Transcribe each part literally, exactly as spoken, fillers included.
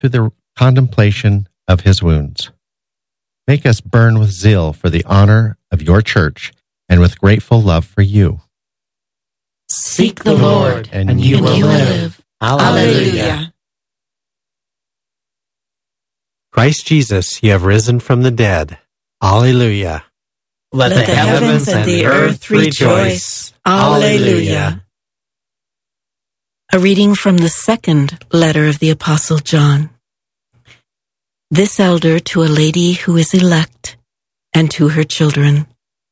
to the contemplation of his wounds. Make us burn with zeal for the honor of your church and with grateful love for you. Seek the Lord, and, and you, will, you will live. Alleluia. Christ Jesus, you have risen from the dead. Alleluia. Let, Let the, the heavens and the earth rejoice. Alleluia. A reading from the second letter of the Apostle John. This elder to a lady who is elect, and to her children.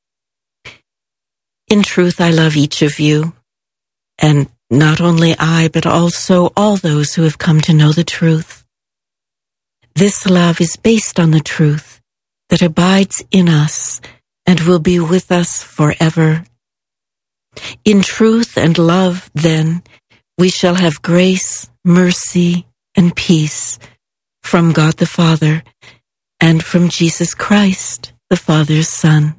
In truth, I love each of you, and not only I, but also all those who have come to know the truth. This love is based on the truth that abides in us and will be with us forever. In truth and love, then, we shall have grace, mercy, and peace from God the Father and from Jesus Christ, the Father's Son.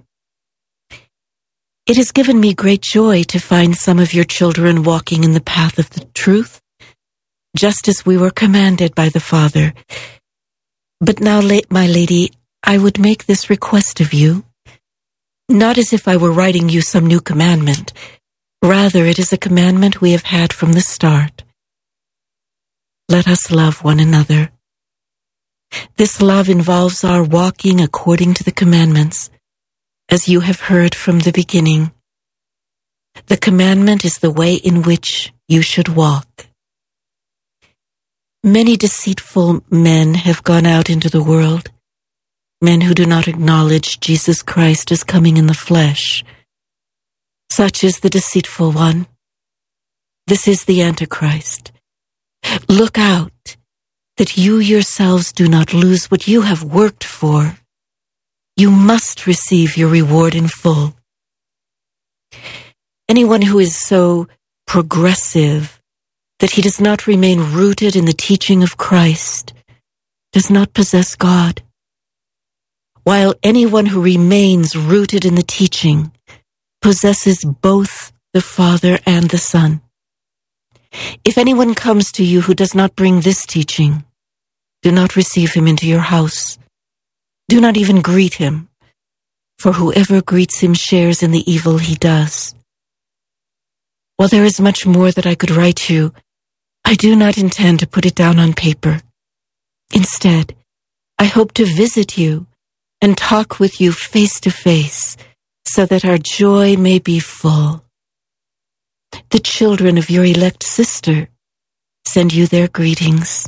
It has given me great joy to find some of your children walking in the path of the truth, just as we were commanded by the Father. But now, my lady, I would make this request of you, not as if I were writing you some new commandment. Rather, it is a commandment we have had from the start. Let us love one another. This love involves our walking according to the commandments, as you have heard from the beginning. The commandment is the way in which you should walk. Many deceitful men have gone out into the world, men who do not acknowledge Jesus Christ as coming in the flesh. Such is the deceitful one. This is the Antichrist. Look out that you yourselves do not lose what you have worked for. You must receive your reward in full. Anyone who is so progressive that he does not remain rooted in the teaching of Christ does not possess God, while anyone who remains rooted in the teaching possesses both the Father and the Son. If anyone comes to you who does not bring this teaching, do not receive him into your house. Do not even greet him, for whoever greets him shares in the evil he does. While there is much more that I could write you, I do not intend to put it down on paper. Instead, I hope to visit you and talk with you face to face, so that our joy may be full. The children of your elect sister send you their greetings.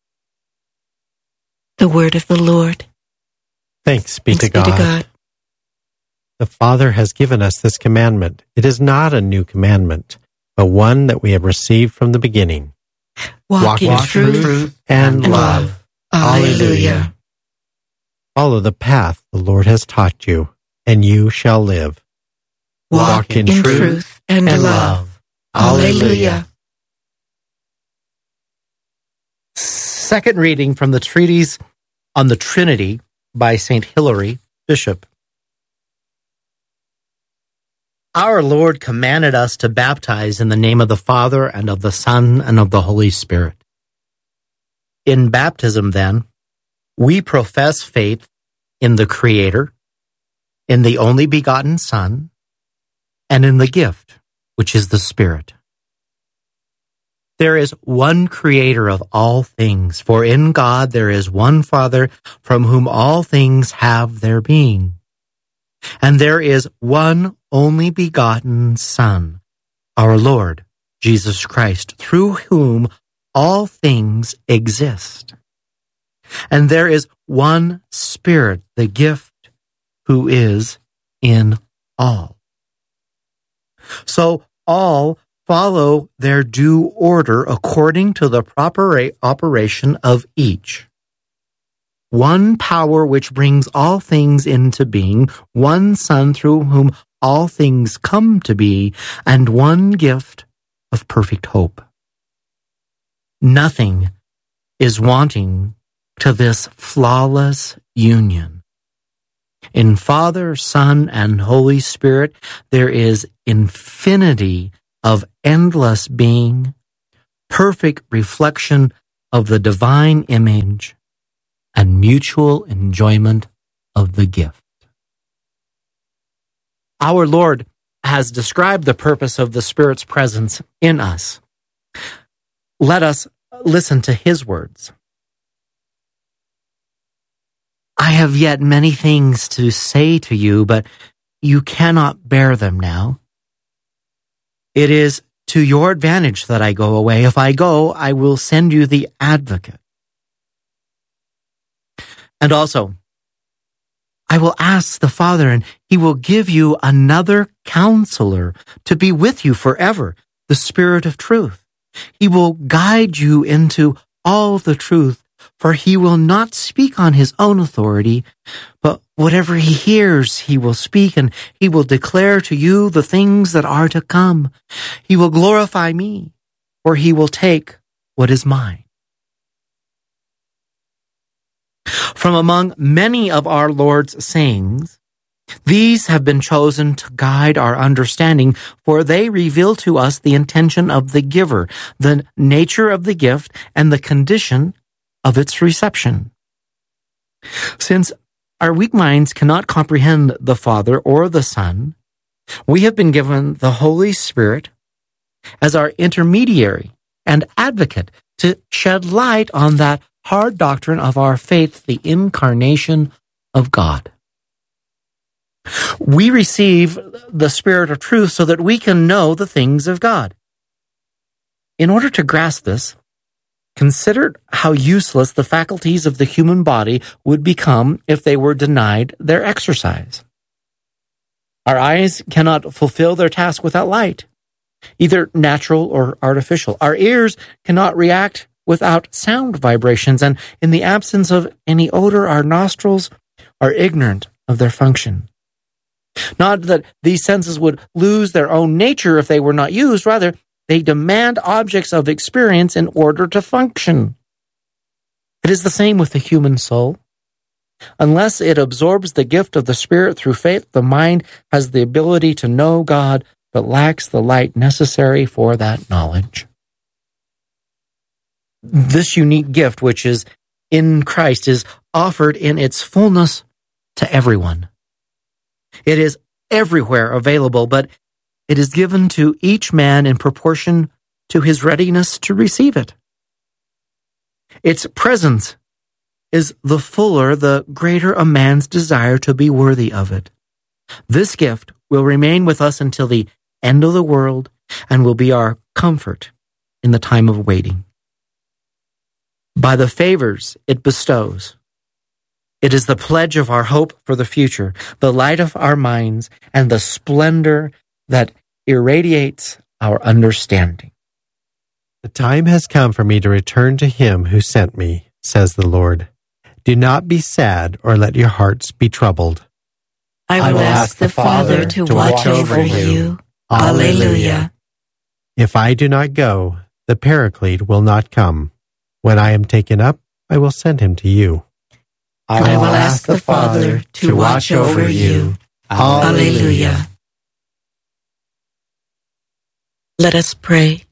The word of the Lord. Thanks be, Thanks to, God. be to God. The Father has given us this commandment. It is not a new commandment, but one that we have received from the beginning. Walk, Walk in walk truth, truth and, and love. love. Alleluia. Follow the path the Lord has taught you, and you shall live. Walk, Walk in, in truth, truth and, and love. love. Alleluia. Second reading from the Treatise on the Trinity by Saint Hilary, Bishop. Our Lord commanded us to baptize in the name of the Father, and of the Son, and of the Holy Spirit. In baptism, then, we profess faith in the Creator, in the only begotten Son, and in the gift, which is the Spirit. There is one Creator of all things, for in God there is one Father, from whom all things have their being. And there is one only begotten Son, our Lord Jesus Christ, through whom all things exist. And there is one Spirit, the gift, who is in all. So all follow their due order according to the proper operation of each. One power which brings all things into being, one Son through whom all things come to be, and one gift of perfect hope. Nothing is wanting to this flawless union. In Father, Son, and Holy Spirit, there is infinity of endless being, perfect reflection of the divine image and mutual enjoyment of the gift. Our Lord has described the purpose of the Spirit's presence in us. Let us listen to his words. I have yet many things to say to you, but you cannot bear them now. It is to your advantage that I go away. If I go, I will send you the Advocate. And also, I will ask the Father, and he will give you another counselor to be with you forever, the Spirit of truth. He will guide you into all the truth, for he will not speak on his own authority, but whatever he hears, he will speak, and he will declare to you the things that are to come. He will glorify me, for he will take what is mine. From among many of our Lord's sayings, these have been chosen to guide our understanding, for they reveal to us the intention of the giver, the nature of the gift, and the condition of its reception. Since our weak minds cannot comprehend the Father or the Son, we have been given the Holy Spirit as our intermediary and advocate to shed light on that hard doctrine of our faith, the incarnation of God. We receive the Spirit of truth so that we can know the things of God. In order to grasp this, consider how useless the faculties of the human body would become if they were denied their exercise. Our eyes cannot fulfill their task without light, either natural or artificial. Our ears cannot react without sound vibrations, and in the absence of any odor, our nostrils are ignorant of their function. Not that these senses would lose their own nature if they were not used, rather, they demand objects of experience in order to function. It is the same with the human soul. Unless it absorbs the gift of the Spirit through faith, the mind has the ability to know God, but lacks the light necessary for that knowledge. This unique gift, which is in Christ, is offered in its fullness to everyone. It is everywhere available, but it is given to each man in proportion to his readiness to receive it. Its presence is the fuller, the greater a man's desire to be worthy of it. This gift will remain with us until the end of the world and will be our comfort in the time of waiting. By the favors it bestows, it is the pledge of our hope for the future, the light of our minds, and the splendor that irradiates our understanding. The time has come for me to return to him who sent me, says the Lord. Do not be sad or let your hearts be troubled. I will ask the Father to watch over you. Alleluia. If I do not go, the Paraclete will not come. When I am taken up, I will send him to you. I will ask the Father to watch over you. Alleluia. Let us pray.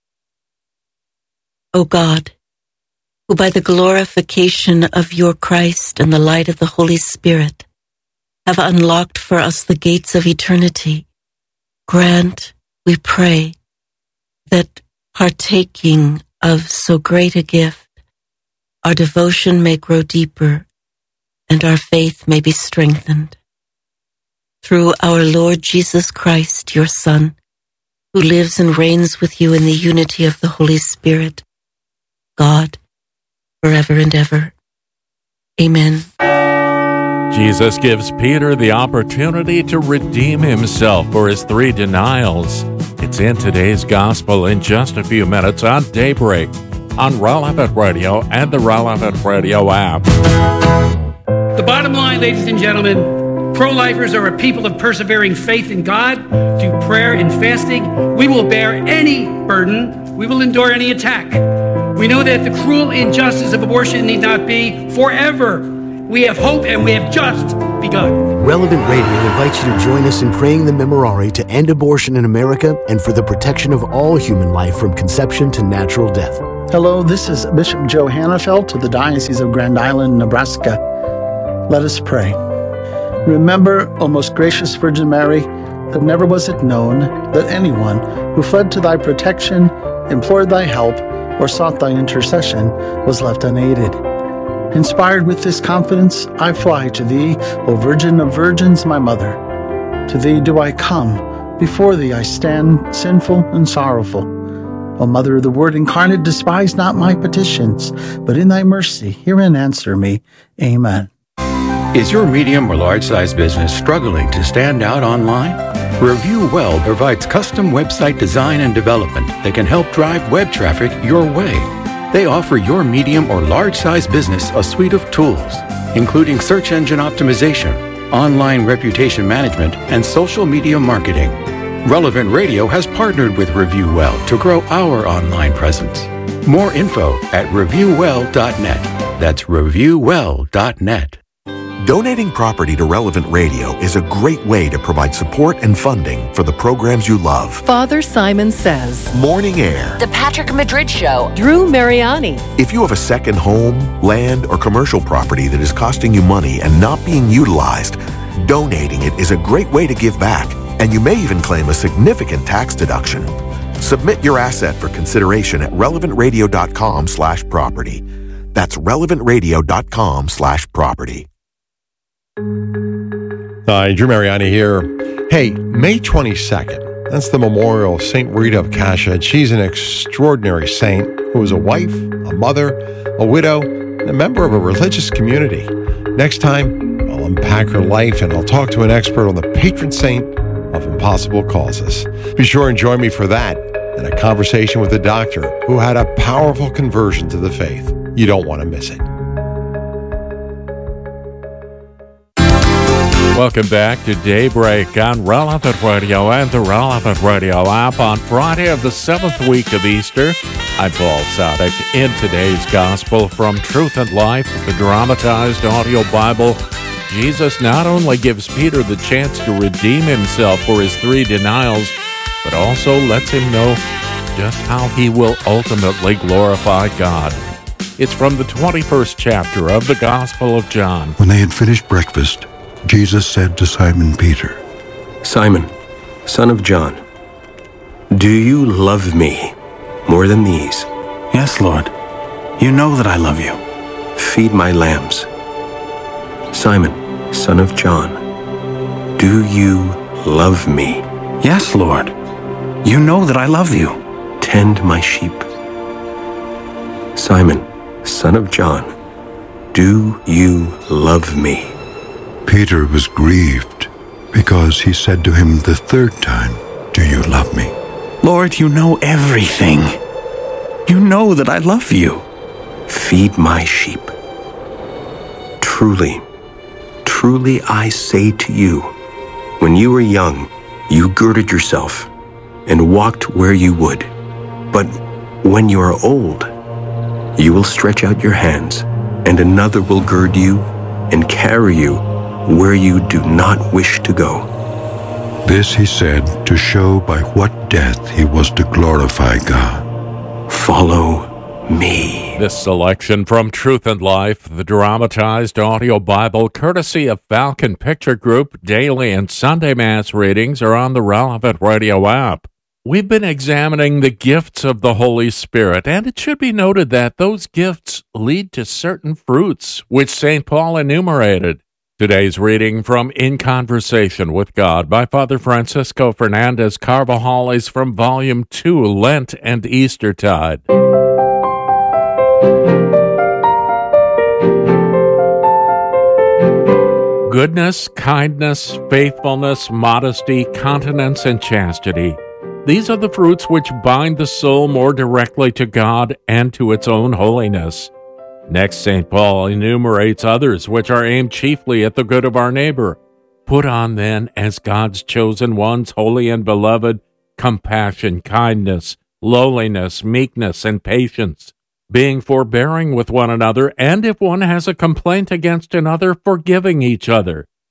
O God, who by the glorification of your Christ and the light of the Holy Spirit have unlocked for us the gates of eternity, grant, we pray, that partaking of so great a gift, our devotion may grow deeper and our faith may be strengthened. Through our Lord Jesus Christ, your Son, who lives and reigns with you in the unity of the Holy Spirit, God, forever and ever. Amen. Jesus gives Peter the opportunity to redeem himself for his three denials. It's in today's gospel in just a few minutes on Daybreak, on Relevant Radio and the Relevant Radio app. The bottom line, ladies and gentlemen, pro-lifers are a people of persevering faith in God through prayer and fasting. We will bear any burden. We will endure any attack. We know that the cruel injustice of abortion need not be forever. We have hope and we have just begun. Relevant Radio invites you to join us in praying the Memorare to end abortion in America and for the protection of all human life from conception to natural death. Hello, this is Bishop Joe Hannafelt of the Diocese of Grand Island, Nebraska. Let us pray. Remember, O most gracious Virgin Mary, that never was it known that anyone who fled to thy protection, implored thy help, or sought thy intercession was left unaided. Inspired with this confidence, I fly to thee, O Virgin of Virgins, my Mother. To thee do I come, before thee I stand, sinful and sorrowful. O Mother of the Word incarnate, despise not my petitions, but in thy mercy hear and answer me. Amen. Is your medium or large-size business struggling to stand out online? Review Well provides custom website design and development that can help drive web traffic your way. They offer your medium or large-size business a suite of tools, including search engine optimization, online reputation management, and social media marketing. Relevant Radio has partnered with Review Well to grow our online presence. More info at review well dot net. That's review well dot net. Donating property to Relevant Radio is a great way to provide support and funding for the programs you love. Father Simon Says, Morning Air, The Patrick Madrid Show, Drew Mariani. If you have a second home, land, or commercial property that is costing you money and not being utilized, donating it is a great way to give back, and you may even claim a significant tax deduction. Submit your asset for consideration at relevant radio dot com slash property. That's relevant radio dot com slash property. Hi, Drew Mariani here. Hey, May twenty-second, that's the memorial of Saint Rita of Cascia. She's an extraordinary saint who was a wife, a mother, a widow, and a member of a religious community. Next time, I'll unpack her life and I'll talk to an expert on the patron saint of impossible causes. Be sure and join me for that and a conversation with a doctor who had a powerful conversion to the faith. You don't want to miss it. Welcome back to Daybreak on Relevant Radio and the Relevant Radio app on Friday of the seventh week of Easter. I'm Paul Sadek. In today's Gospel from Truth and Life, the dramatized audio Bible, Jesus not only gives Peter the chance to redeem himself for his three denials, but also lets him know just how he will ultimately glorify God. It's from the twenty-first chapter of the Gospel of John. When they had finished breakfast, Jesus said to Simon Peter, Simon, son of John, do you love me more than these? Yes, Lord. You know that I love you. Feed my lambs. Simon, son of John, do you love me? Yes, Lord. You know that I love you. Tend my sheep. Simon, son of John, do you love me? Peter was grieved because he said to him the third time, do you love me? Lord, you know everything. You know that I love you. Feed my sheep. Truly, truly I say to you, when you were young, you girded yourself and walked where you would. But when you are old, you will stretch out your hands, and another will gird you and carry you where you do not wish to go. This he said to show by what death he was to glorify God. Follow me. This selection from Truth and Life, the dramatized audio Bible, courtesy of Falcon Picture Group, daily and Sunday Mass readings are on the Relevant Radio app. We've been examining the gifts of the Holy Spirit, and it should be noted that those gifts lead to certain fruits, which Saint Paul enumerated. Today's reading from In Conversation with God by Father Francisco Fernandez Carvajal is from Volume two, Lent and Eastertide. Goodness, kindness, faithfulness, modesty, continence, and chastity. These are the fruits which bind the soul more directly to God and to its own holiness. Next, Saint Paul enumerates others which are aimed chiefly at the good of our neighbor. Put on then, as God's chosen ones, holy and beloved, compassion, kindness, lowliness, meekness, and patience, being forbearing with one another, and if one has a complaint against another, forgiving each other.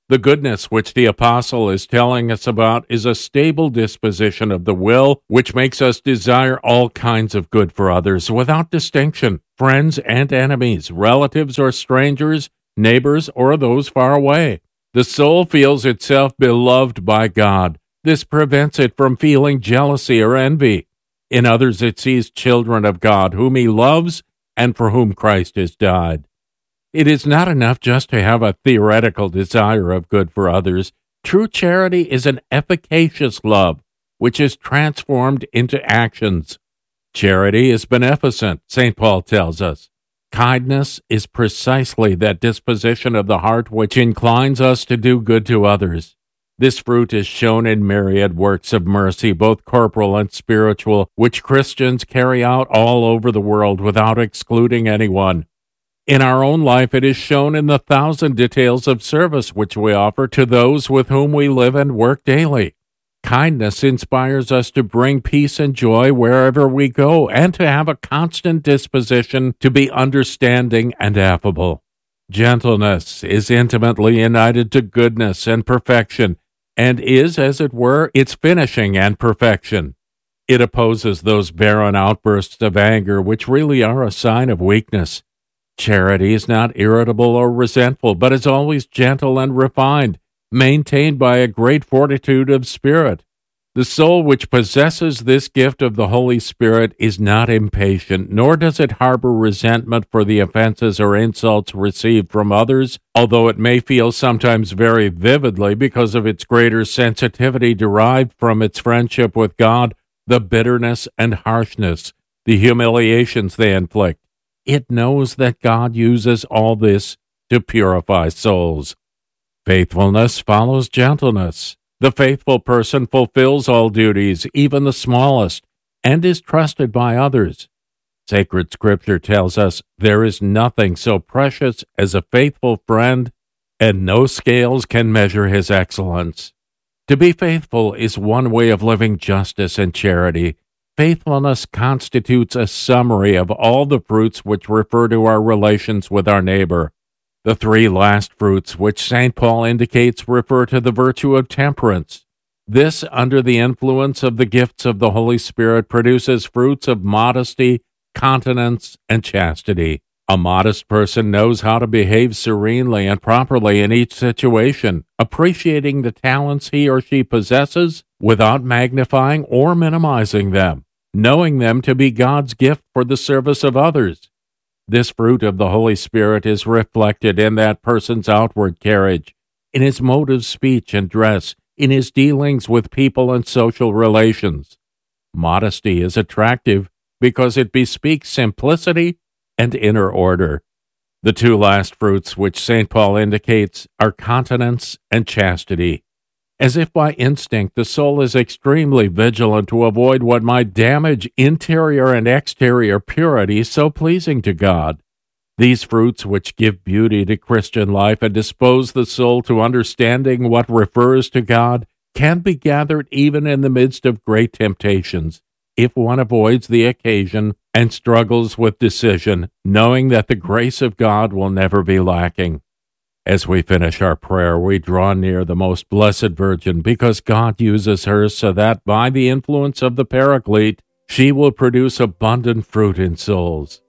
The goodness which the apostle is telling us about is a stable disposition of the will, which makes us desire all kinds of good for others without distinction, friends and enemies, relatives or strangers, neighbors or those far away. The soul feels itself beloved by God. This prevents it from feeling jealousy or envy. In others it sees children of God whom he loves and for whom Christ has died. It is not enough just to have a theoretical desire of good for others. True charity is an efficacious love, which is transformed into actions. Charity is beneficent, Saint Paul tells us. Kindness is precisely that disposition of the heart which inclines us to do good to others. This fruit is shown in myriad works of mercy, both corporal and spiritual, which Christians carry out all over the world without excluding anyone. In our own life, it is shown in the thousand details of service which we offer to those with whom we live and work daily. Kindness inspires us to bring peace and joy wherever we go, and to have a constant disposition to be understanding and affable. Gentleness is intimately united to goodness and perfection, and is, as it were, its finishing and perfection. It opposes those barren outbursts of anger which really are a sign of weakness. Charity is not irritable or resentful, but is always gentle and refined, maintained by a great fortitude of spirit. The soul which possesses this gift of the Holy Spirit is not impatient, nor does it harbor resentment for the offenses or insults received from others, although it may feel sometimes very vividly, because of its greater sensitivity derived from its friendship with God, the bitterness and harshness, the humiliations they inflict. It knows that God uses all this to purify souls. Faithfulness follows gentleness. The faithful person fulfills all duties, even the smallest, and is trusted by others. Sacred Scripture tells us there is nothing so precious as a faithful friend, and no scales can measure his excellence. To be faithful is one way of living justice and charity. Faithfulness constitutes a summary of all the fruits which refer to our relations with our neighbor. The three last fruits which Saint Paul indicates refer to the virtue of temperance. This, under the influence of the gifts of the Holy Spirit, produces fruits of modesty, continence, and chastity. A modest person knows how to behave serenely and properly in each situation, appreciating the talents he or she possesses without magnifying or minimizing them, knowing them to be God's gift for the service of others. This fruit of the Holy Spirit is reflected in that person's outward carriage, in his mode of speech and dress, in his dealings with people and social relations. Modesty is attractive because it bespeaks simplicity and inner order. The two last fruits which Saint Paul indicates are continence and chastity. As if by instinct, the soul is extremely vigilant to avoid what might damage interior and exterior purity so pleasing to God. These fruits, which give beauty to Christian life and dispose the soul to understanding what refers to God, can be gathered even in the midst of great temptations, if one avoids the occasion and struggles with decision, knowing that the grace of God will never be lacking. As we finish our prayer, we draw near the Most Blessed Virgin, because God uses her so that, by the influence of the Paraclete, she will produce abundant fruit in souls.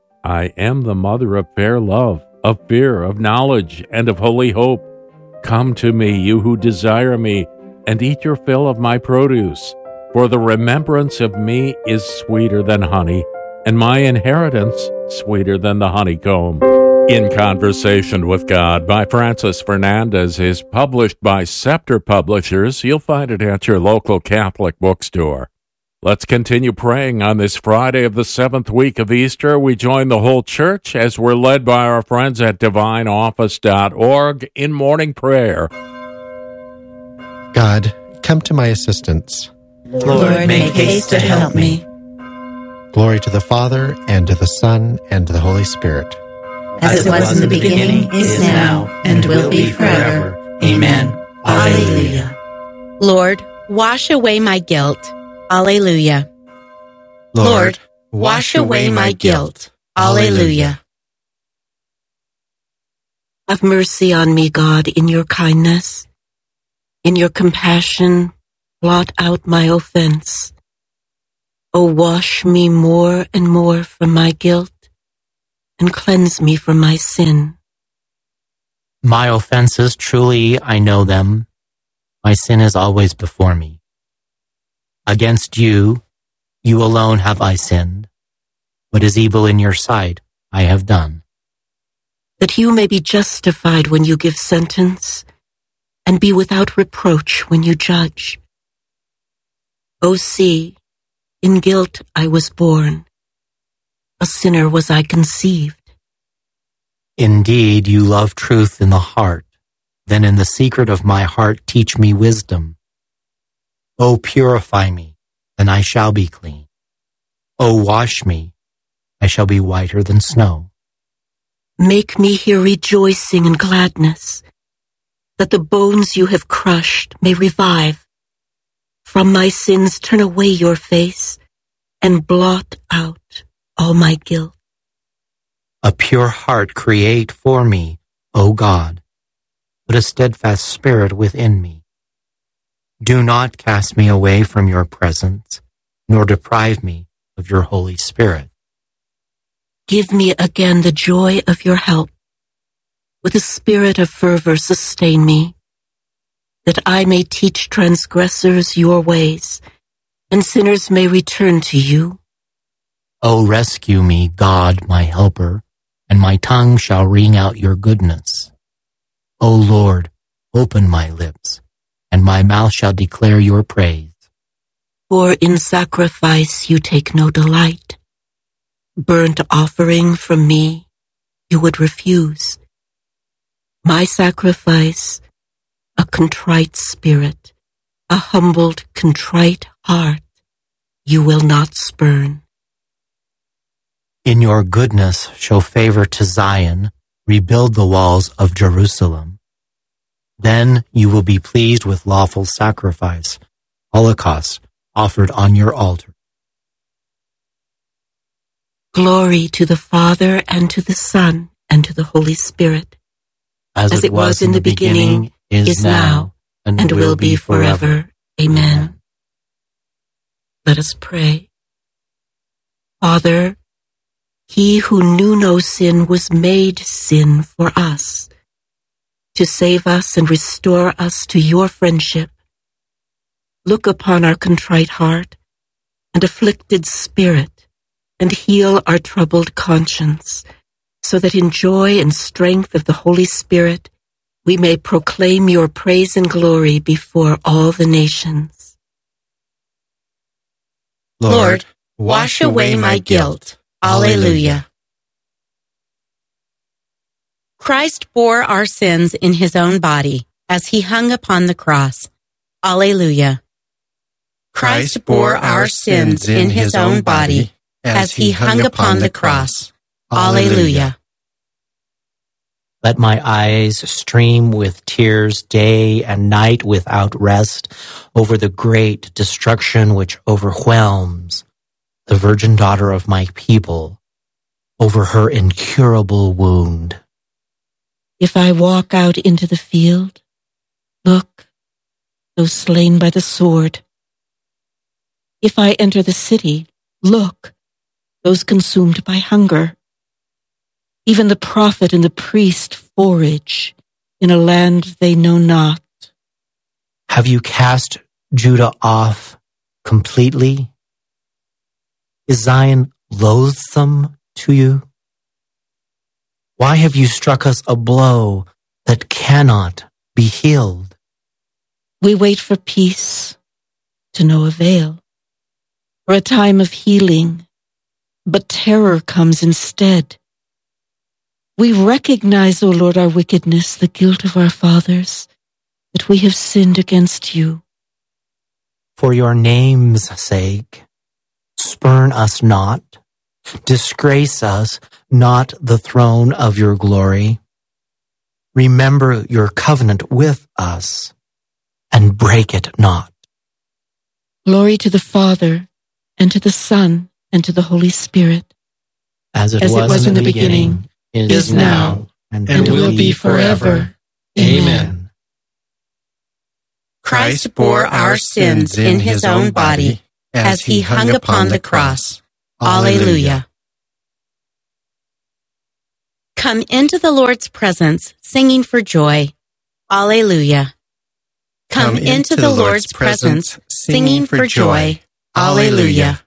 I am the mother of fair love, of fear, of knowledge, and of holy hope. Come to me, you who desire me, and eat your fill of my produce. For the remembrance of me is sweeter than honey, and my inheritance sweeter than the honeycomb. In Conversation with God by Francis Fernandez is published by Scepter Publishers. You'll find it at your local Catholic bookstore. Let's continue praying on this Friday of the seventh week of Easter. We join the whole church as we're led by our friends at divine office dot org in morning prayer. God, come to my assistance. Lord, make haste to help me. Glory to the Father, and to the Son, and to the Holy Spirit. As it was in the beginning, is now, and will be forever. Amen. Alleluia. Lord, wash away my guilt. Alleluia. Lord, wash away my guilt. Alleluia. Have mercy on me, God, in your kindness. In your compassion, blot out my offense. O wash me more and more from my guilt, and cleanse me from my sin. My offenses, truly I know them. My sin is always before me. Against you, you alone have I sinned. What is evil in your sight, I have done. That you may be justified when you give sentence, and be without reproach when you judge. O see, in guilt I was born, a sinner was I conceived. Indeed, you love truth in the heart. Then in the secret of my heart teach me wisdom. O purify me, then I shall be clean. O wash me, I shall be whiter than snow. Make me hear rejoicing and gladness, that the bones you have crushed may revive. From my sins turn away your face, and blot out all my guilt. A pure heart create for me, O God. Put a steadfast spirit within me. Do not cast me away from your presence, nor deprive me of your Holy Spirit. Give me again the joy of your help. With a spirit of fervor sustain me, that I may teach transgressors your ways, and sinners may return to you. O rescue me, God, my helper, and my tongue shall ring out your goodness. O Lord, open my lips, and my mouth shall declare your praise. For in sacrifice you take no delight. Burnt offering from me you would refuse. My sacrifice, a contrite spirit, a humbled, contrite heart, you will not spurn. In your goodness show favor to Zion, rebuild the walls of Jerusalem. Then you will be pleased with lawful sacrifice, holocaust offered on your altar. Glory to the Father, and to the Son, and to the Holy Spirit. As, As it was in the beginning, is now, and, and will be forever. Amen. Let us pray. Father, he who knew no sin was made sin for us, to save us and restore us to your friendship. Look upon our contrite heart and afflicted spirit, and heal our troubled conscience, so that in joy and strength of the Holy Spirit we may proclaim your praise and glory before all the nations. Lord, wash away my guilt. Alleluia. Christ bore our sins in his own body as he hung upon the cross. Alleluia. Christ bore our sins in his own body as he hung upon the cross. Alleluia. Let my eyes stream with tears day and night without rest over the great destruction which overwhelms the virgin daughter of my people, over her incurable wound. If I walk out into the field, look, those slain by the sword. If I enter the city, look, those consumed by hunger. Even the prophet and the priest forage in a land they know not. Have you cast Judah off completely? Is Zion loathsome to you? Why have you struck us a blow that cannot be healed? We wait for peace, to no avail, for a time of healing, but terror comes instead. We recognize, O Lord, our wickedness, the guilt of our fathers, that we have sinned against you. For your name's sake, spurn us not, disgrace us not the throne of your glory. Remember your covenant with us, and break it not. Glory to the Father, and to the Son, and to the Holy Spirit. As it, As was, it was in in the the beginning, beginning is, is now, and, and will be forever. Amen. Christ bore our sins in his own body as he hung upon the cross. Alleluia. Come into the Lord's presence, singing for joy. Alleluia. Come into the Lord's presence, singing for joy. Alleluia.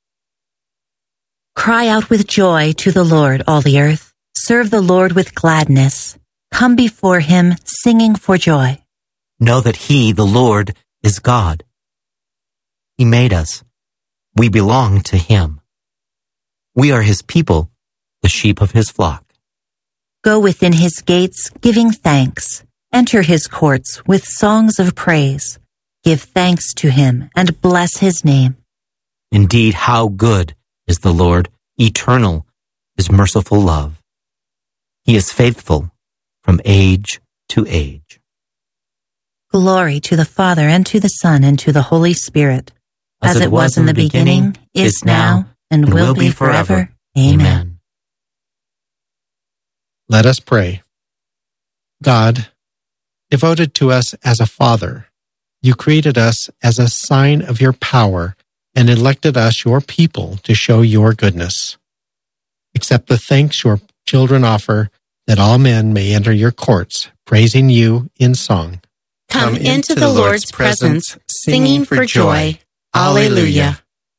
Cry out with joy to the Lord, all the earth. Serve the Lord with gladness. Come before him, singing for joy. Know that he, the Lord, is God. He made us. We belong to him. We are his people, the sheep of his flock. Go within his gates, giving thanks. Enter his courts with songs of praise. Give thanks to him and bless his name. Indeed, how good is the Lord, eternal, his merciful love. He is faithful from age to age. Glory to the Father, and to the Son, and to the Holy Spirit, as, as it was in the beginning, is now, and, and will, will be forever. Amen. Let us pray. God, devoted to us as a Father, you created us as a sign of your power and elected us your people to show your goodness. Accept the thanks your children offer, that all men may enter your courts, praising you in song. Come into the Lord's presence, singing for joy. Alleluia.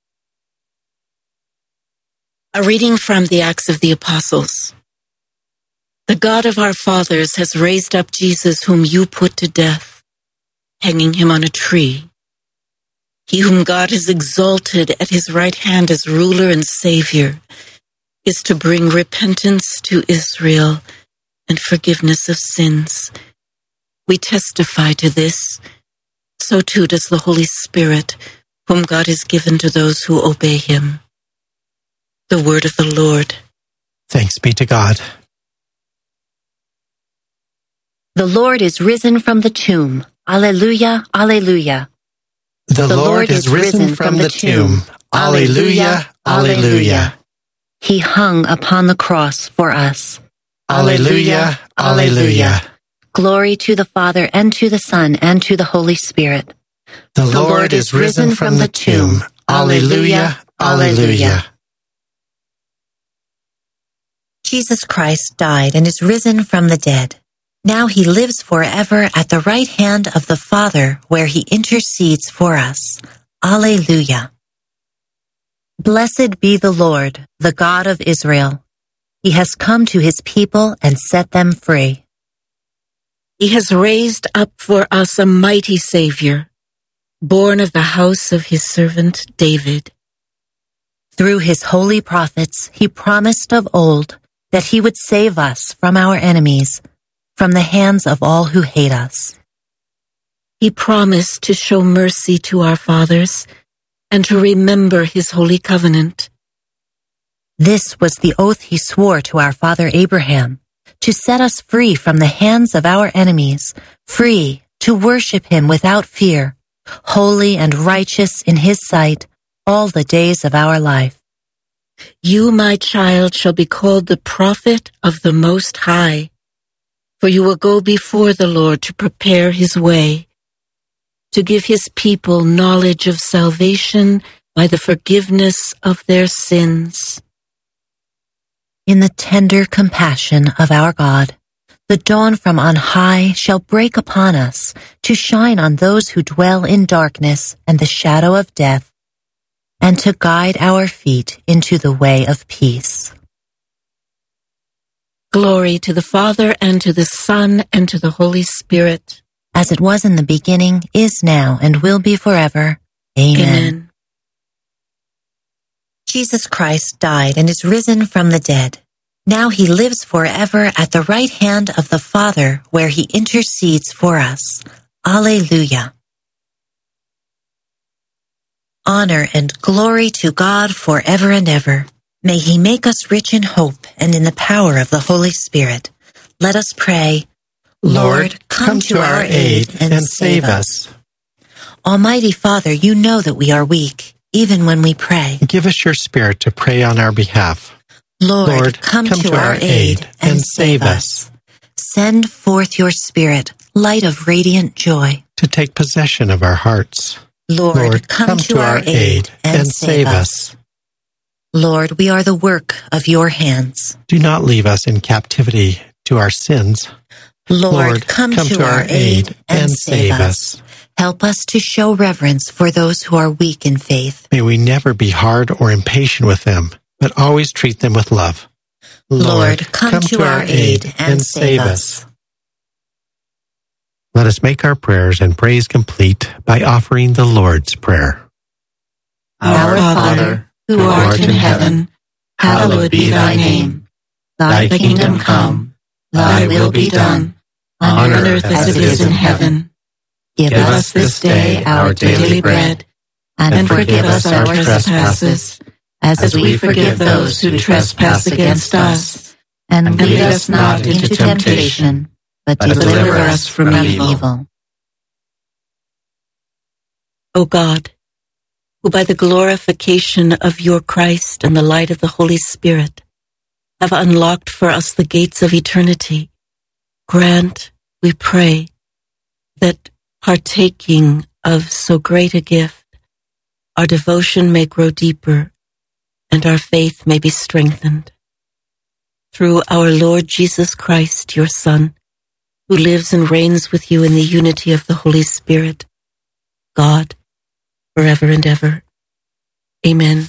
A reading from the Acts of the Apostles. The God of our fathers has raised up Jesus, whom you put to death, hanging him on a tree. He whom God has exalted at his right hand as ruler and Savior is to bring repentance to Israel and forgiveness of sins. We testify to this. So too does the Holy Spirit, whom God has given to those who obey him. The word of the Lord. Thanks be to God. The Lord is risen from the tomb. Alleluia, alleluia. The, the Lord, Lord is risen, risen from the tomb. Alleluia, alleluia. He hung upon the cross for us. Alleluia, alleluia. Glory to the Father, and to the Son, and to the Holy Spirit. The, the Lord, Lord is risen from the tomb. Alleluia, alleluia. Jesus Christ died and is risen from the dead. Now he lives forever at the right hand of the Father, where he intercedes for us. Alleluia. Blessed be the Lord, the God of Israel. He has come to his people and set them free. He has raised up for us a mighty Savior, born of the house of his servant David. Through his holy prophets, he promised of old that he would save us from our enemies, from the hands of all who hate us. He promised to show mercy to our fathers and to remember his holy covenant. This was the oath he swore to our father Abraham, to set us free from the hands of our enemies, free to worship him without fear, holy and righteous in his sight all the days of our life. You, my child, shall be called the prophet of the Most High, for you will go before the Lord to prepare his way, to give his people knowledge of salvation by the forgiveness of their sins. In the tender compassion of our God, the dawn from on high shall break upon us to shine on those who dwell in darkness and the shadow of death, and to guide our feet into the way of peace. Glory to the Father, and to the Son, and to the Holy Spirit. As it was in the beginning, is now, and will be forever. Amen. Amen. Jesus Christ died and is risen from the dead. Now he lives forever at the right hand of the Father, where he intercedes for us. Alleluia. Honor and glory to God forever and ever. May he make us rich in hope and in the power of the Holy Spirit. Let us pray. Lord, come, come to our aid and, and save us. Almighty Father, you know that we are weak, even when we pray. Give us your Spirit to pray on our behalf. Lord, Lord come, come to, to our aid and, and save us. Send forth your Spirit, light of radiant joy, to take possession of our hearts. Lord, Lord come, come to, to our aid and, and save us. us. Lord, we are the work of your hands. Do not leave us in captivity to our sins. Lord, Lord come, come to, to our aid and, and save us. us. Help us to show reverence for those who are weak in faith. May we never be hard or impatient with them, but always treat them with love. Lord, Lord come, come to, to our aid and, and save us. Let us make our prayers and praise complete by offering the Lord's Prayer. Our Father, who art in heaven, hallowed be thy name. Thy kingdom come, thy will be done, on earth as it is in heaven. Give us this day our daily bread, and forgive us our trespasses, as we forgive those who trespass against us. And lead us not into temptation, but deliver us from evil. O God, who by the glorification of your Christ and the light of the Holy Spirit have unlocked for us the gates of eternity, grant, we pray, that partaking of so great a gift, our devotion may grow deeper and our faith may be strengthened. Through our Lord Jesus Christ, your Son, who lives and reigns with you in the unity of the Holy Spirit, God, forever and ever. Amen.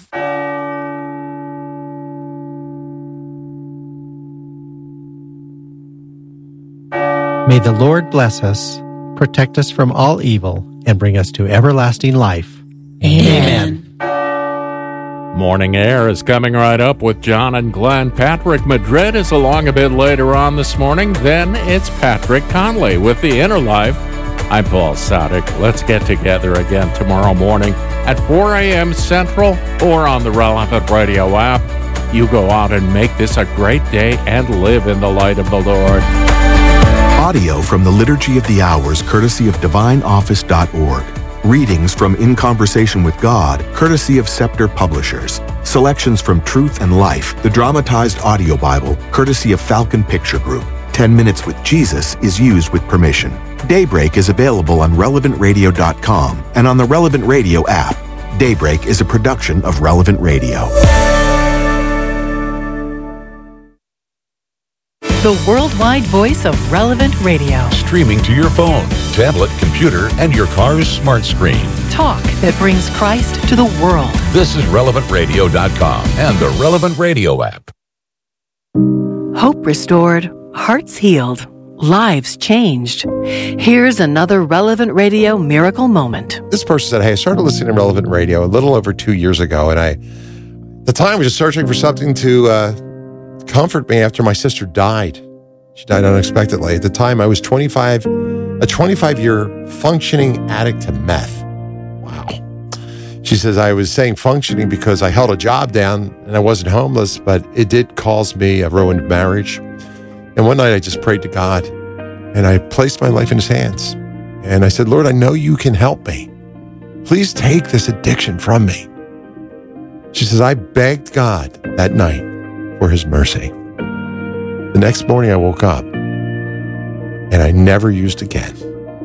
May the Lord bless us, protect us from all evil, and bring us to everlasting life. Amen. Morning Air is coming right up with John and Glenn. Patrick Madrid is along a bit later on this morning. Then it's Patrick Conley with The Inner Life. I'm Paul Sadek. Let's get together again tomorrow morning at four a.m. Central or on the relevant radio app. You go out and make this a great day and live in the light of the Lord. Audio from the Liturgy of the Hours, courtesy of divine office dot org. Readings from In Conversation with God, courtesy of Scepter Publishers. Selections from Truth and Life, the dramatized audio Bible, courtesy of Falcon Picture Group. Ten Minutes with Jesus is used with permission. Daybreak is available on relevant radio dot com and on the Relevant Radio app. Daybreak is a production of Relevant Radio. The worldwide voice of Relevant Radio. Streaming to your phone, tablet, computer, and your car's smart screen. Talk that brings Christ to the world. This is relevant radio dot com and the Relevant Radio app. Hope restored, hearts healed, lives changed. Here's another Relevant Radio miracle moment. This person said, hey, I started listening to Relevant Radio a little over two years ago, and I, at the time, was just searching for something to uh, comfort me after my sister died. She died unexpectedly. At the time, I was twenty-five, a twenty-five-year functioning addict to meth. Wow. She says, I was saying functioning because I held a job down and I wasn't homeless, but it did cause me a ruined marriage. And one night I just prayed to God and I placed my life in his hands. And I said, Lord, I know you can help me. Please take this addiction from me. She says, I begged God that night for his mercy. The next morning I woke up and I never used again.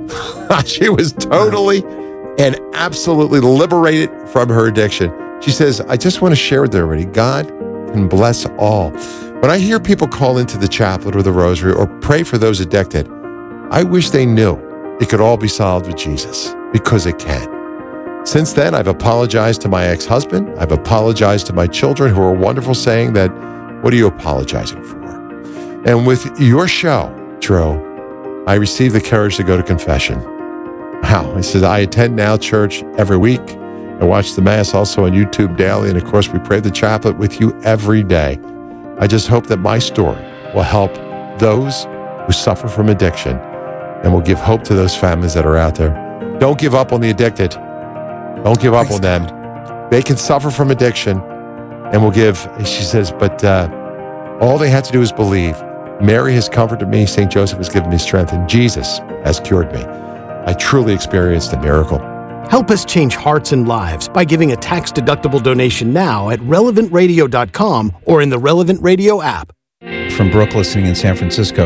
She was totally and absolutely liberated from her addiction. She says, I just want to share with everybody, God can bless all. When I hear people call into the chaplet or the rosary or pray for those addicted, I wish they knew it could all be solved with Jesus, because it can. Since then, I've apologized to my ex-husband. I've apologized to my children, who are wonderful, saying that, what are you apologizing for? And with your show, Drew, I received the courage to go to confession. Wow. I said, I attend Now Church every week. I watch the Mass also on YouTube daily. And of course, we pray the chaplet with you every day. I just hope that my story will help those who suffer from addiction and will give hope to those families that are out there. Don't give up on the addicted. Don't give up on them. They can suffer from addiction, and will give, she says, but uh, all they have to do is believe. Mary has comforted me. Saint Joseph has given me strength, and Jesus has cured me. I truly experienced a miracle. Help us change hearts and lives by giving a tax-deductible donation now at relevant radio dot com or in the Relevant Radio app. From Brooke listening in San Francisco.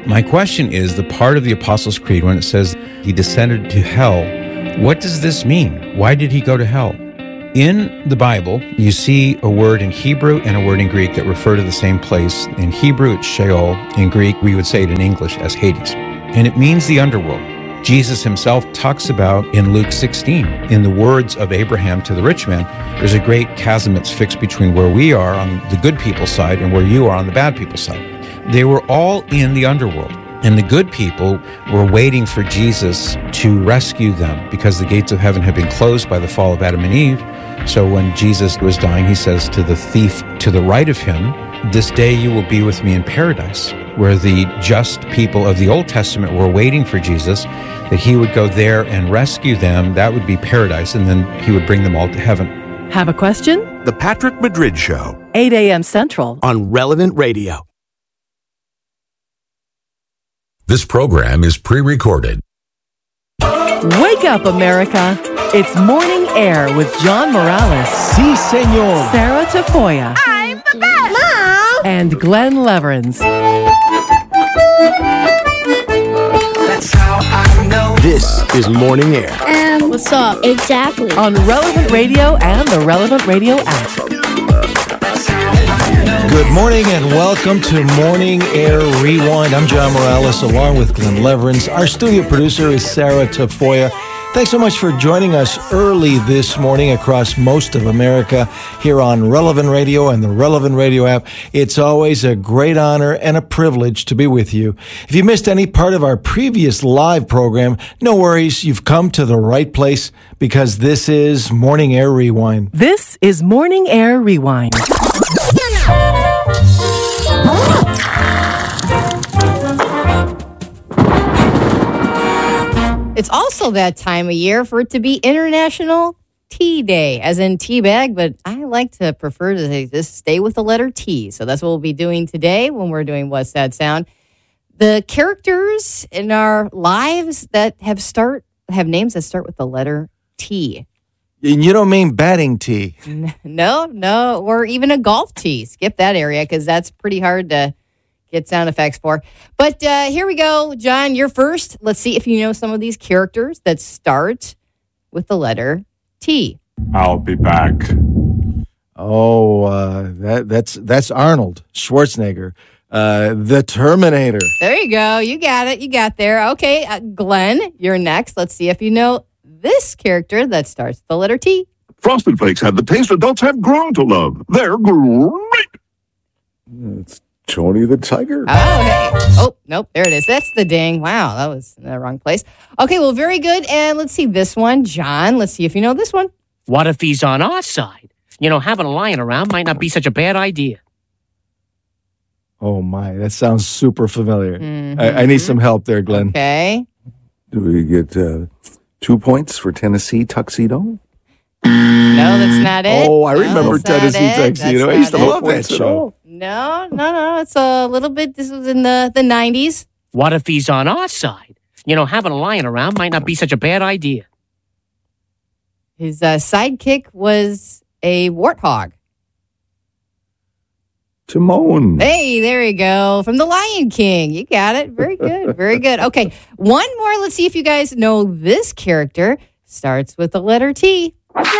My question is the part of the Apostles' Creed when it says he descended to hell, what does this mean? Why did he go to hell? In the Bible, you see a word in Hebrew and a word in Greek that refer to the same place. In Hebrew, it's Sheol. In Greek, we would say it in English as Hades. And it means the underworld. Jesus himself talks about in Luke sixteen, in the words of Abraham to the rich man, there's a great chasm that's fixed between where we are on the good people's side and where you are on the bad people's side. They were all in the underworld. And the good people were waiting for Jesus to rescue them because the gates of heaven had been closed by the fall of Adam and Eve. So when Jesus was dying, he says to the thief to the right of him, "This day you will be with me in paradise," where the just people of the Old Testament were waiting for Jesus, that he would go there and rescue them. That would be paradise, and then he would bring them all to heaven. Have a question? The Patrick Madrid Show. eight a.m. Central. On Relevant Radio. This program is pre-recorded. Wake up, America. It's Morning Air with John Morales. Si, senor. Sarah Tafoya. I'm the best. Mom. And Glenn Leverins. That's how I know. This is Morning Air. Um, what's up? Exactly. On Relevant Radio and the Relevant Radio app. Good morning and welcome to Morning Air Rewind. I'm John Morales along with Glenn Leverins. Our studio producer is Sarah Tafoya. Thanks so much for joining us early this morning across most of America here on Relevant Radio and the Relevant Radio app. It's always a great honor and a privilege to be with you. If you missed any part of our previous live program, no worries. You've come to the right place because this is Morning Air Rewind. This is Morning Air Rewind. It's also that time of year for it to be International Tea Day, as in tea bag, but I like to prefer to say, just stay with the letter T. So that's what we'll be doing today when we're doing What's That Sound. The characters in our lives that have start have names that start with the letter T. And you don't mean batting tee. No, no, or even a golf tee. Skip that area because that's pretty hard to get sound effects for. But uh, here we go. John, you're first. Let's see if you know some of these characters that start with the letter T. I'll be back. Oh, uh, that that's that's Arnold Schwarzenegger, uh, the Terminator. There you go. You got it. You got there. Okay, uh, Glenn, you're next. Let's see if you know this character that starts with the letter T. Frosted Flakes have the taste adults have grown to love. They're great. It's Tony the Tiger. Oh, hey. Oh, nope. There it is. That's the ding. Wow, that was in the wrong place. Okay, well, very good. And let's see this one. John, let's see if you know this one. What if he's on our side? You know, having a lion around might not be such a bad idea. Oh, my. That sounds super familiar. Mm-hmm. I, I need some help there, Glenn. Okay. Do we get uh, two points for Tennessee Tuxedo? No, that's not it. Oh, I no, remember Tennessee Tuxedo. I used to love that show. No, no, no. It's a little bit, this was in the, the nineties. What if he's on our side? You know, having a lion around might not be such a bad idea. His uh, sidekick was a warthog. Timon. Hey, there you go. From The Lion King. You got it. Very good. Very good. Okay, one more. Let's see if you guys know this character. Starts with the letter T.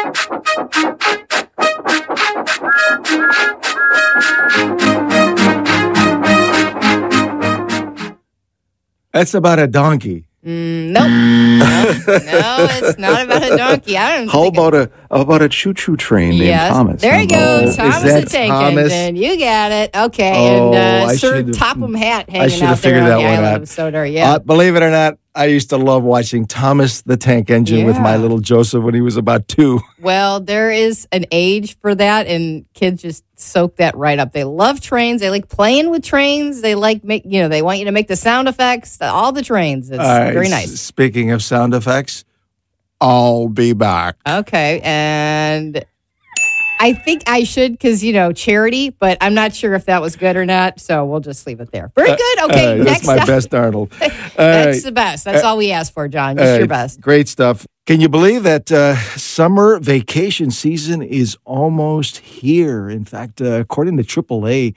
That's about a donkey. Mm, nope. no, no, it's not about a donkey. I don't How think about a how about a choo-choo train named Yes. Thomas? There you go. Oh, Thomas is that the Tank Thomas? Engine. You got it. Okay. Oh, and uh, I Sir should've- Topham Hat I hanging should out have there figured on that the one island out. of Sodor. Yeah. Uh, believe it or not, I used to love watching Thomas the Tank Engine with my Yeah. little Joseph when he was about two. Well, there is an age for that, and kids just soak that right up. They love trains. They like playing with trains. They like make you know. They want you to make the sound effects. All the trains. It's All right, very s- nice. Speaking of sound effects, I'll be back. Okay, and I think I should because you know charity, but I'm not sure if that was good or not. So we'll just leave it there. Very good. Okay, Uh, next that's my up. best Arnold. All That's right. the best. That's Uh, all we ask for, John. Just All your right, best. Great stuff. Can you believe that uh, summer vacation season is almost here? In fact, uh, according to triple A,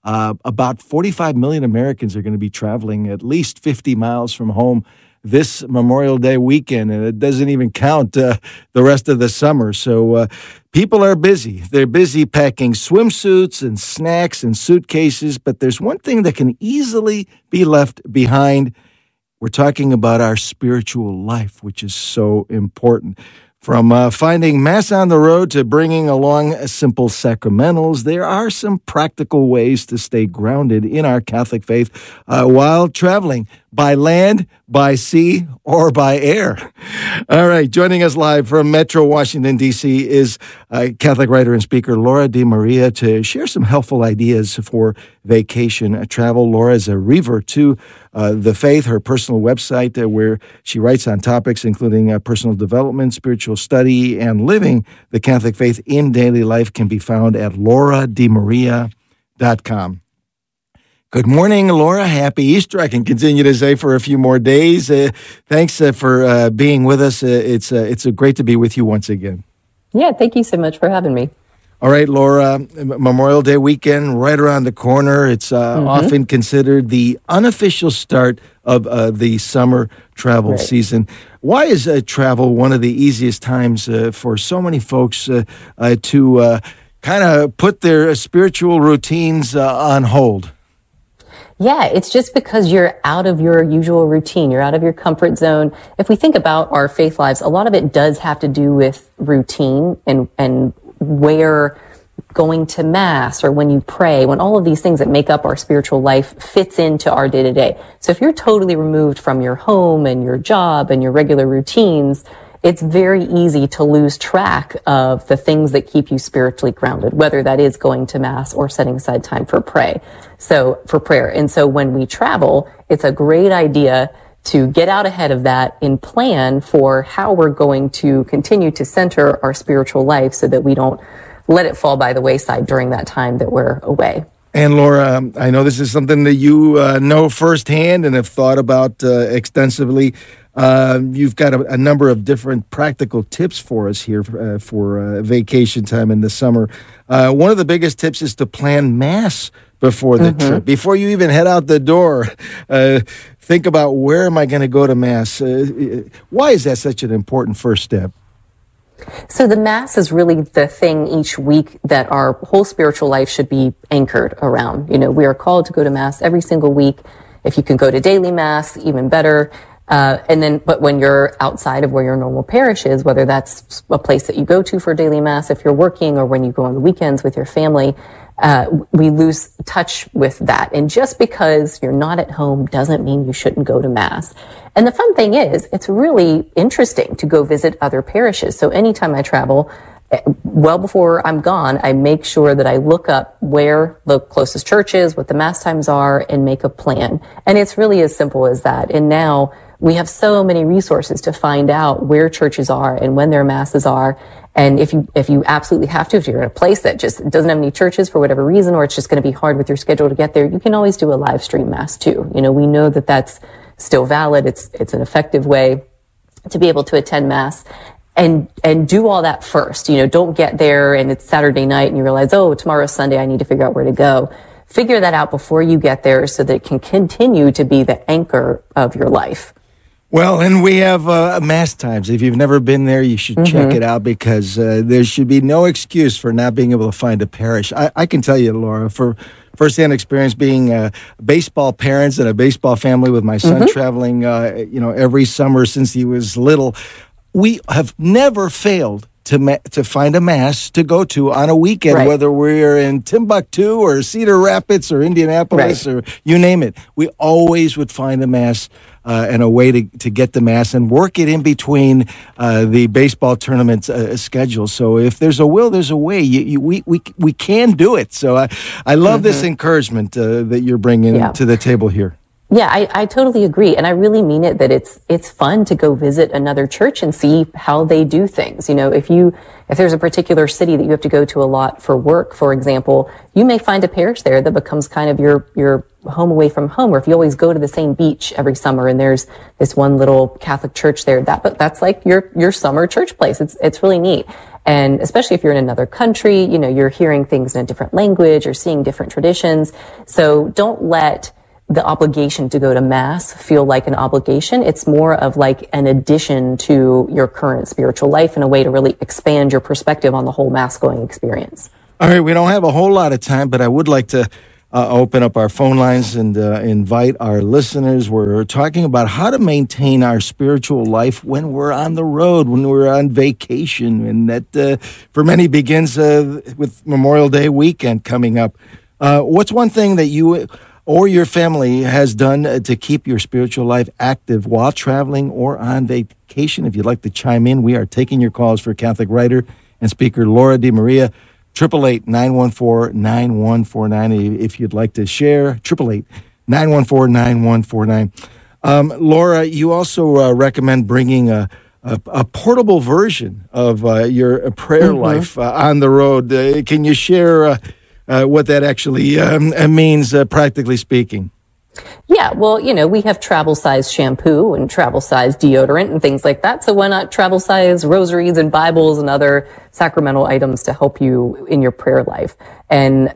Uh, about forty-five million Americans are going to be traveling at least fifty miles from home this Memorial Day weekend, and it doesn't even count uh, the rest of the summer. So uh, people are busy. They're busy packing swimsuits and snacks and suitcases, but there's one thing that can easily be left behind. We're talking about our spiritual life, which is so important. From uh, finding Mass on the road to bringing along simple sacramentals, there are some practical ways to stay grounded in our Catholic faith uh, while traveling by land, by sea, or by air. All right, joining us live from Metro Washington, D C is uh, Catholic writer and speaker Laura DeMaria to share some helpful ideas for vacation travel. Laura is a revert to uh, the faith, her personal website uh, where she writes on topics including uh, personal development, spiritual study, and living the Catholic faith in daily life can be found at laura de maria dot com. Good morning, Laura. Happy Easter. I can continue to say for a few more days. Uh, thanks uh, for uh, being with us. Uh, it's uh, it's uh, great to be with you once again. Yeah, thank you so much for having me. All right, Laura, Memorial Day weekend right around the corner. It's uh, mm-hmm. often considered the unofficial start of uh, the summer travel right. season. Why is uh, travel one of the easiest times uh, for so many folks uh, uh, to uh, kind of put their spiritual routines uh, on hold? Yeah, it's just because you're out of your usual routine. You're out of your comfort zone. If we think about our faith lives, a lot of it does have to do with routine and, and where going to Mass or when you pray, when all of these things that make up our spiritual life fits into our day to day. So if you're totally removed from your home and your job and your regular routines, it's very easy to lose track of the things that keep you spiritually grounded, whether that is going to Mass or setting aside time for pray. So for prayer. And so when we travel, it's a great idea to get out ahead of that and plan for how we're going to continue to center our spiritual life so that we don't let it fall by the wayside during that time that we're away. And Laura, I know this is something that you uh, know firsthand and have thought about uh, extensively. Uh, you've got a, a number of different practical tips for us here uh, for uh, vacation time in the summer. Uh, one of the biggest tips is to plan Mass before the mm-hmm. trip. Before you even head out the door, uh, think about where am I going to go to Mass? Uh, why is that such an important first step? So the Mass is really the thing each week that our whole spiritual life should be anchored around. You know, we are called to go to Mass every single week. If you can go to daily Mass, even better. Uh, and then, but when you're outside of where your normal parish is, whether that's a place that you go to for daily Mass, if you're working, or when you go on the weekends with your family, uh, we lose touch with that. And just because you're not at home doesn't mean you shouldn't go to Mass. And the fun thing is, it's really interesting to go visit other parishes. So anytime I travel, well before I'm gone, I make sure that I look up where the closest church is, what the Mass times are, and make a plan. And it's really as simple as that. And now we have so many resources to find out where churches are and when their Masses are. And if you, if you absolutely have to, if you're in a place that just doesn't have any churches for whatever reason, or it's just going to be hard with your schedule to get there, you can always do a live stream Mass too. You know, we know that that's still valid. It's, it's an effective way to be able to attend Mass. And, and do all that first. You know, don't get there and it's Saturday night and you realize, oh, tomorrow's Sunday, I need to figure out where to go. Figure that out before you get there so that it can continue to be the anchor of your life. Well, and we have uh, Mass times. If you've never been there, you should mm-hmm. check it out because uh, there should be no excuse for not being able to find a parish. I, I can tell you, Laura, for firsthand experience being uh, baseball parents and a baseball family with my son mm-hmm. traveling, uh, you know, every summer since he was little, we have never failed to ma- to find a Mass to go to on a weekend, right. whether we're in Timbuktu or Cedar Rapids or Indianapolis right. or you name it. We always would find a Mass uh, and a way to, to get the Mass and work it in between uh, the baseball tournament uh, schedule. So if there's a will, there's a way. You, you, we, we we can do it. So I, I love mm-hmm. this encouragement uh, that you're bringing yeah. to the table here. Yeah, I, I totally agree. And I really mean it that it's, it's fun to go visit another church and see how they do things. You know, if you, if there's a particular city that you have to go to a lot for work, for example, you may find a parish there that becomes kind of your, your home away from home. Or if you always go to the same beach every summer and there's this one little Catholic church there, that, but that's like your, your summer church place. It's, it's really neat. And especially if you're in another country, you know, you're hearing things in a different language or seeing different traditions. So don't let the obligation to go to Mass feel like an obligation. It's more of like an addition to your current spiritual life and a way to really expand your perspective on the whole Mass going experience. All right, we don't have a whole lot of time, but I would like to uh, open up our phone lines and uh, invite our listeners. We're talking about how to maintain our spiritual life when we're on the road, when we're on vacation, and that uh, for many begins uh, with Memorial Day weekend coming up. Uh, what's one thing that you or your family has done to keep your spiritual life active while traveling or on vacation? If you'd like to chime in, we are taking your calls for Catholic writer and speaker Laura DiMaria. eight eight eight, nine one four, nine one four nine if you'd like to share. eight eight eight, nine one four, nine one four nine. Um, Laura, you also uh, recommend bringing a, a, a portable version of uh, your prayer mm-hmm. life uh, on the road. Uh, can you share uh, Uh, what that actually um, means, uh, practically speaking? Yeah, well, you know, we have travel-size shampoo and travel-size deodorant and things like that. So why not travel-size rosaries and Bibles and other sacramental items to help you in your prayer life? And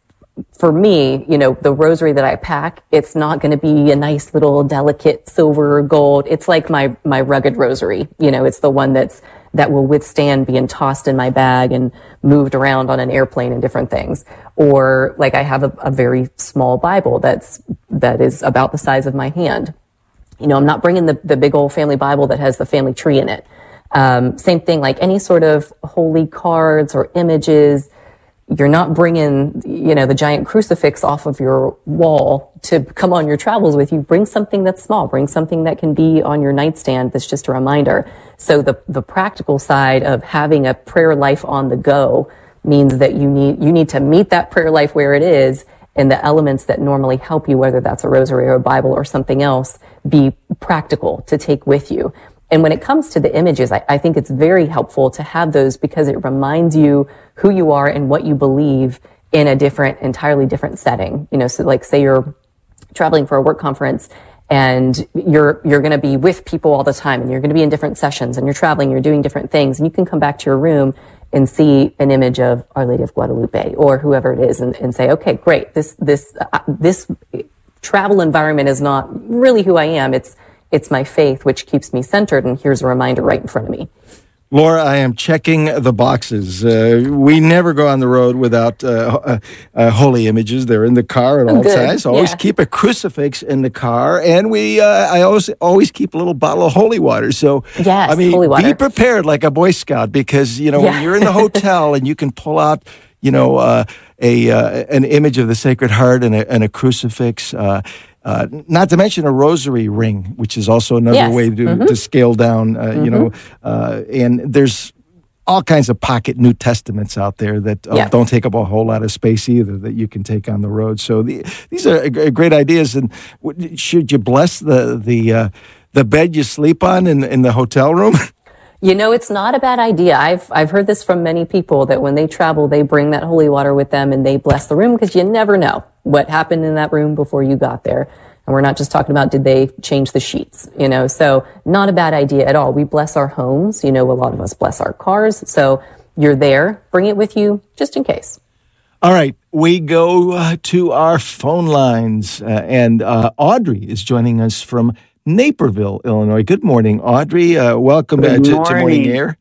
for me, you know, the rosary that I pack, it's not going to be a nice little delicate silver or gold. It's like my, my rugged rosary. You know, it's the one that's that will withstand being tossed in my bag and moved around on an airplane and different things. Or like I have a, a very small Bible that's, that is about the size of my hand. You know, I'm not bringing the, the big old family Bible that has the family tree in it. Um, same thing, like any sort of holy cards or images. You're not bringing, you know, the giant crucifix off of your wall to come on your travels with you. Bring something that's small. Bring something that can be on your nightstand that's just a reminder. So the, the practical side of having a prayer life on the go means that you need, you need to meet that prayer life where it is, and the elements that normally help you, whether that's a rosary or a Bible or something else, be practical to take with you. And when it comes to the images, I, I think it's very helpful to have those because it reminds you who you are and what you believe in a different, entirely different setting. You know, so like say you're traveling for a work conference and you're, you're going to be with people all the time and you're going to be in different sessions and you're traveling, you're doing different things, and you can come back to your room and see an image of Our Lady of Guadalupe or whoever it is and, and say, okay, great. This, this, uh, this travel environment is not really who I am. It's, It's my faith, which keeps me centered, and here's a reminder right in front of me. Laura, I am checking the boxes. Uh, we never go on the road without uh, uh, uh, holy images. They're in the car at all Good. times. Always yeah. keep a crucifix in the car, and we. Uh, I always always keep a little bottle of holy water. So, yes, I mean, holy water. Be prepared like a Boy Scout, because you know yeah. when you're in the hotel and you can pull out, you know, uh, a uh, an image of the Sacred Heart and a, and a crucifix. Uh, Uh, not to mention a rosary ring, which is also another yes. way to, mm-hmm. to scale down, uh, mm-hmm. you know, uh, and there's all kinds of pocket New Testaments out there that uh, yeah. don't take up a whole lot of space either that you can take on the road. So the, these are great ideas. And should you bless the the uh, the bed you sleep on in, in the hotel room? You know, it's not a bad idea. I've I've heard this from many people that when they travel, they bring that holy water with them and they bless the room because you never know what happened in that room before you got there. And we're not just talking about did they change the sheets, you know, so not a bad idea at all. We bless our homes. You know, a lot of us bless our cars. So you're there. Bring it with you just in case. All right. We go uh, to our phone lines uh, and uh, Audrey is joining us from Naperville, Illinois. Good morning, Audrey. Uh, welcome uh, to, to Morning Air.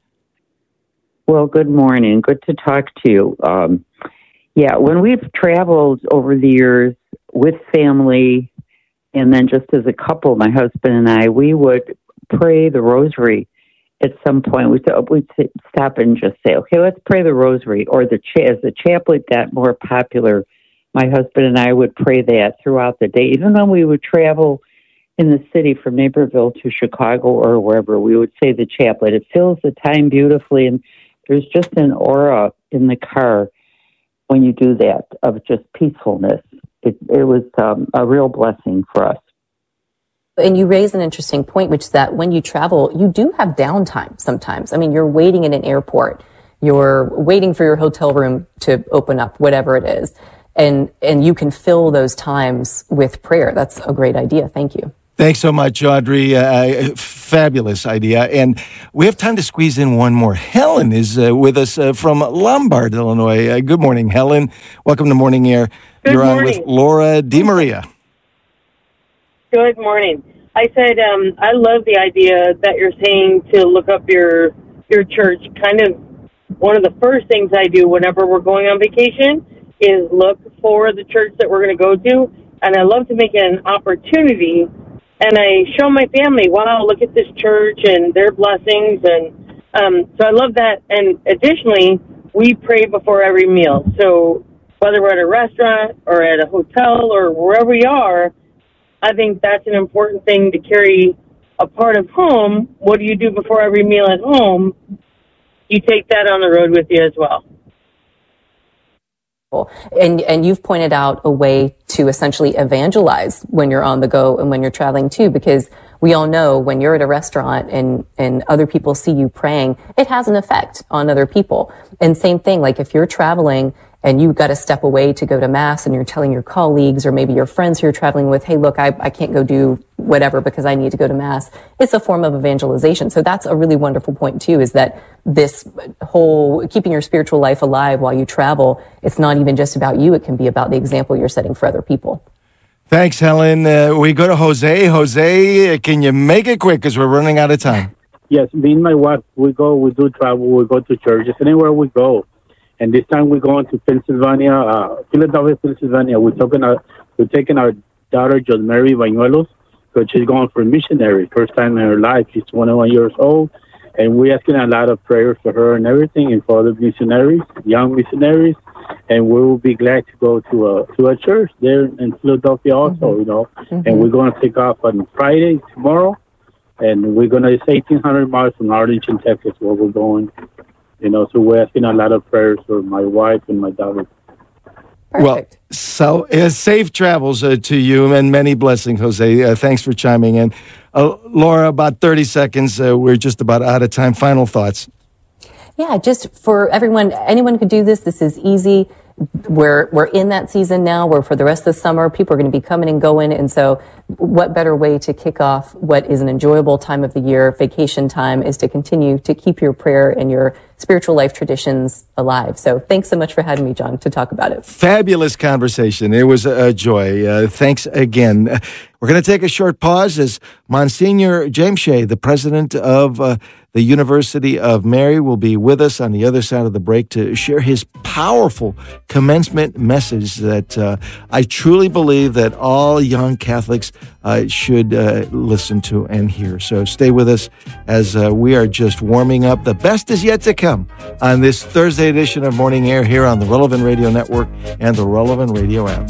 Well, good morning. Good to talk to you. Um, yeah, when we've traveled over the years with family and then just as a couple, my husband and I, we would pray the rosary at some point. We'd, we'd stop and just say, okay, let's pray the rosary. Or the cha- as the chaplet got more popular, my husband and I would pray that throughout the day. Even though we would travel in the city from Naperville to Chicago or wherever, we would say the chaplet. It fills the time beautifully, and there's just an aura in the car when you do that of just peacefulness. It, it was um, a real blessing for us. And you raise an interesting point, which is that when you travel, you do have downtime sometimes. I mean, you're waiting in an airport, you're waiting for your hotel room to open up, whatever it is. And, and you can fill those times with prayer. That's a great idea. Thank you. Thanks so much, Audrey. Uh, fabulous idea. And we have time to squeeze in one more. Helen is uh, with us uh, from Lombard, Illinois. Uh, good morning, Helen. Welcome to Morning Air. Good You're morning. on with Laura DiMaria. Good morning. I said um, I love the idea that you're saying to look up your your church. Kind of one of the first things I do whenever we're going on vacation is look for the church that we're going to go to. And I love to make it an opportunity. And I show my family, wow, look at this church and their blessings. And um, so I love that. And additionally, we pray before every meal. So whether we're at a restaurant or at a hotel or wherever we are, I think that's an important thing to carry a part of home. What do you do before every meal at home? You take that on the road with you as well. And and you've pointed out a way to essentially evangelize when you're on the go and when you're traveling too, because we all know when you're at a restaurant and, and other people see you praying, it has an effect on other people. And same thing, like if you're traveling and you've got to step away to go to Mass and you're telling your colleagues or maybe your friends who you're traveling with, hey, look, I, I can't go do whatever because I need to go to Mass. It's a form of evangelization. So that's a really wonderful point too, is that this whole keeping your spiritual life alive while you travel, it's not even just about you. It can be about the example you're setting for other people. Thanks, Helen. Uh, we go to Jose. Jose, can you make it quick because we're running out of time? Yes, me and my wife, we go, we do travel, we go to churches, anywhere we go. And this time we're going to Pennsylvania, uh, Philadelphia, Pennsylvania. We're taking our, we're taking our daughter, Just Mary Bañuelos, because she's going for a missionary, first time in her life. She's twenty-one years old. And we're asking a lot of prayers for her and everything, and for other missionaries, young missionaries. And we will be glad to go to a, to a church there in Philadelphia also, mm-hmm. you know. Mm-hmm. And we're going to take off on Friday, tomorrow. And we're going to, it's eighteen hundred miles from Arlington, Texas, where we're going. You know, so we're asking a lot of prayers for my wife and my daughter. Perfect. Well, so uh, safe travels uh, to you and many blessings, Jose. Uh, thanks for chiming in. Uh, Laura, about thirty seconds. Uh, we're just about out of time. Final thoughts. Yeah, just for everyone, anyone could do this. This is easy. We're we're in that season now where for the rest of the summer, people are going to be coming and going. And so what better way to kick off what is an enjoyable time of the year, vacation time, is to continue to keep your prayer and your spiritual life traditions alive. So thanks so much for having me, John, to talk about it. Fabulous conversation. It was a joy. Uh, thanks again. We're going to take a short pause as Monsignor James Shea, the president of uh, the University of Mary, will be with us on the other side of the break to share his powerful commencement message that uh, I truly believe that all young Catholics uh, should uh, listen to and hear. So stay with us as uh, we are just warming up. The best is yet to come on this Thursday edition of Morning Air here on the Relevant Radio Network and the Relevant Radio app.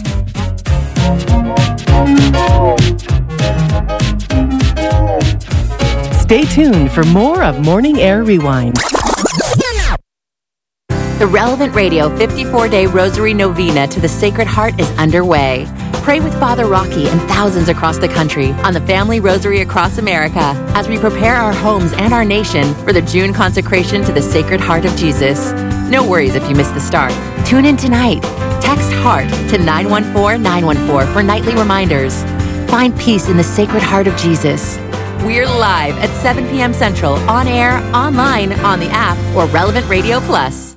Stay tuned for more of Morning Air Rewind. The Relevant Radio fifty-four day Rosary Novena to the Sacred Heart is underway. Pray with Father Rocky and thousands across the country on the Family Rosary across America as we prepare our homes and our nation for the June consecration to the Sacred Heart of Jesus. No worries if you missed the start. Tune in tonight. Text HEART to nine one four nine one four for nightly reminders. Find peace in the Sacred Heart of Jesus. We're live at seven p.m. Central, on air, online, on the app, or Relevant Radio Plus.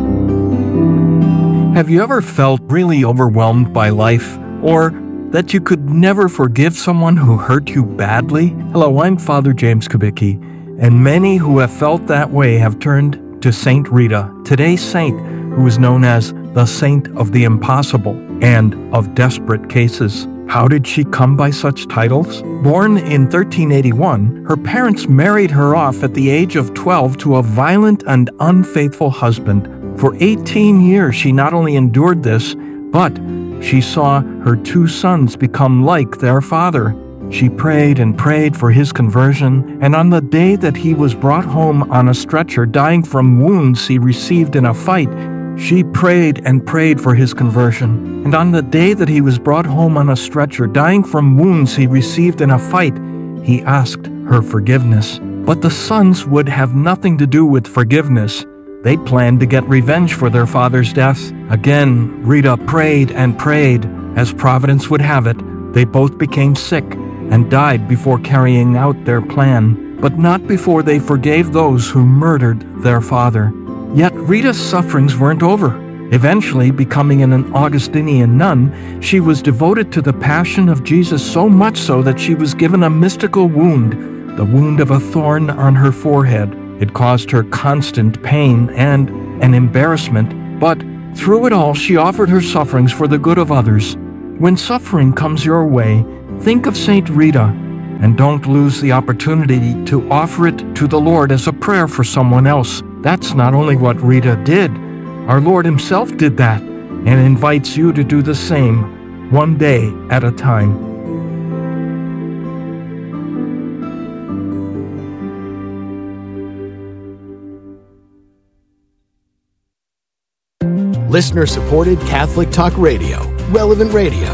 Have you ever felt really overwhelmed by life, or that you could never forgive someone who hurt you badly? Hello, I'm Father James Kubicki, and many who have felt that way have turned to Saint Rita, today's saint, who is known as the Saint of the Impossible and of Desperate Cases. How did she come by such titles? Born in thirteen eighty-one, her parents married her off at the age of twelve to a violent and unfaithful husband. For eighteen years, she not only endured this, but she saw her two sons become like their father. She prayed and prayed for his conversion, and on the day that he was brought home on a stretcher dying from wounds he received in a fight, She prayed and prayed for his conversion, and on the day that he was brought home on a stretcher, dying from wounds he received in a fight, he asked her forgiveness. But the sons would have nothing to do with forgiveness. They planned to get revenge for their father's death. Again, Rita prayed and prayed. As Providence would have it, they both became sick and died before carrying out their plan, but not before they forgave those who murdered their father. Yet Rita's sufferings weren't over. Eventually, becoming an Augustinian nun, she was devoted to the passion of Jesus so much so that she was given a mystical wound, the wound of a thorn on her forehead. It caused her constant pain and an embarrassment, but through it all, she offered her sufferings for the good of others. When suffering comes your way, think of Saint Rita, and don't lose the opportunity to offer it to the Lord as a prayer for someone else. That's not only what Rita did. Our Lord himself did that, and invites you to do the same, one day at a time. Listener-supported Catholic Talk Radio. Relevant Radio.